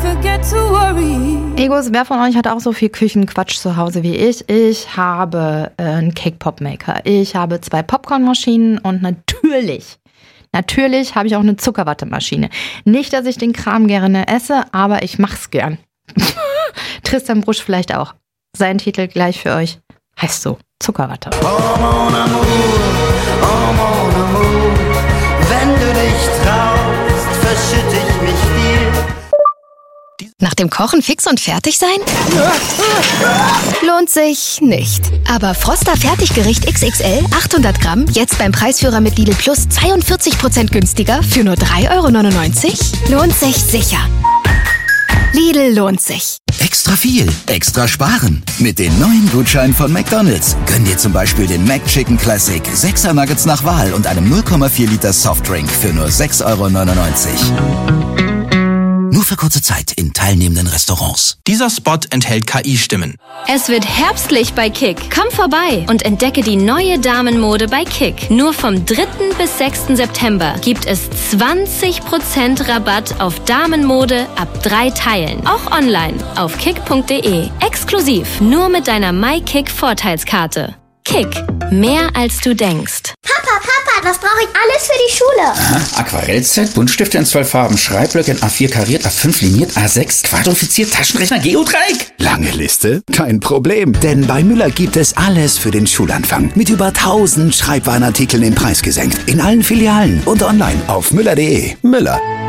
Egos, wer von euch hat auch so viel Küchenquatsch zu Hause wie ich? Ich habe einen Cake-Pop-Maker. Ich habe 2 Popcornmaschinen und natürlich habe ich auch eine Zuckerwattemaschine. Nicht, dass ich den Kram gerne esse, aber ich mach's gern. Tristan Brusch vielleicht auch. Sein Titel gleich für euch heißt so: Zuckerwatte. Oh mon amour, wenn du dich traust, verschütte ich mich dir. Nach dem Kochen fix und fertig sein? Lohnt sich nicht. Aber Froster Fertiggericht XXL 800 Gramm jetzt beim Preisführer mit Lidl Plus 42% günstiger für nur 3,99 €? Lohnt sich sicher. Lidl lohnt sich. Extra viel, extra sparen. Mit den neuen Gutscheinen von McDonald's. Gönn dir zum Beispiel den McChicken Classic 6er Nuggets nach Wahl und einem 0,4 Liter Softdrink für nur 6,99 €. Nur für kurze Zeit in teilnehmenden Restaurants. Dieser Spot enthält KI-Stimmen. Es wird herbstlich bei Kick. Komm vorbei und entdecke die neue Damenmode bei Kick. Nur vom 3. bis 6. September gibt es 20% Rabatt auf Damenmode ab 3 Teilen. Auch online auf kick.de. Exklusiv nur mit deiner MyKick-Vorteilskarte. Kick. Mehr als du denkst. Papa, was brauche ich alles für die Schule? Aha, Aquarellset, Buntstifte in 12 Farben, Schreibblöcke in A4 kariert, A5 liniert, A6 quadrifiziert, Taschenrechner, Geodreieck. Lange Liste? Kein Problem, denn bei Müller gibt es alles für den Schulanfang. Mit über 1000 Schreibwarenartikeln im Preis gesenkt. In allen Filialen und online auf müller.de. Müller,